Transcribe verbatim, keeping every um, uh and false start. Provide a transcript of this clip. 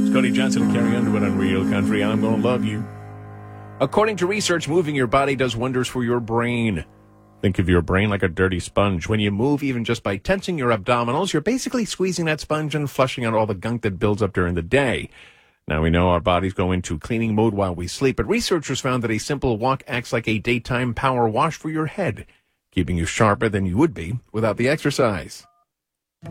It's Cody Johnson and Carrie Underwood on Real Country. I'm going to love you. According to research, moving your body does wonders for your brain. Think of your brain like a dirty sponge. When you move, even just by tensing your abdominals, you're basically squeezing that sponge and flushing out all the gunk that builds up during the day. Now, we know our bodies go into cleaning mode while we sleep, but researchers found that a simple walk acts like a daytime power wash for your head, keeping you sharper than you would be without the exercise.